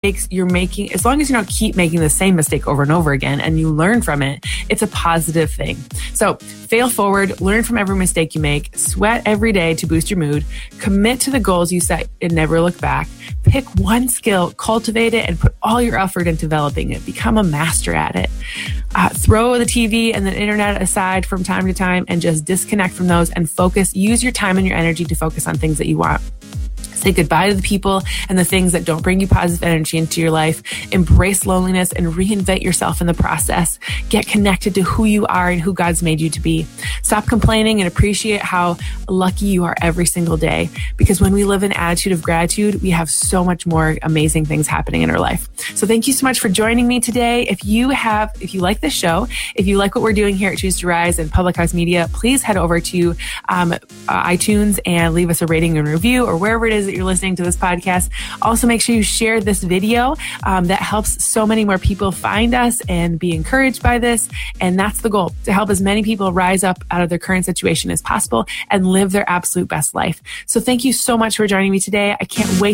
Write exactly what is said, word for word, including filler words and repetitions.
mistakes you're making, as long as you don't keep making the same mistake over and over again and you learn from it, it's a positive thing. So fail forward, learn from every mistake you make, sweat every day to boost your mood, commit to the goals you set and never look back. Pick one skill, cultivate it, and put all your effort into developing it. Become a master at it. Uh, throw the T V and the internet aside from time to time and just disconnect from those and focus. Use your time and your energy to focus on things that you want. Say goodbye to the people and the things that don't bring you positive energy into your life. Embrace loneliness and reinvent yourself in the process. Get connected to who you are and who God's made you to be. Stop complaining and appreciate how lucky you are every single day. Because when we live an attitude of gratitude, we have so much more amazing things happening in our life. So thank you so much for joining me today. If you have, if you like this show, if you like what we're doing here at Choose to Rise and Public House Media, please head over to um, uh, iTunes and leave us a rating and review or wherever it is that you're listening to this podcast. Also, make sure you share this video. Um, that helps so many more people find us and be encouraged by this. And that's the goal, to help as many people rise up out of their current situation as possible and live their absolute best life. So thank you so much for joining me today. I can't wait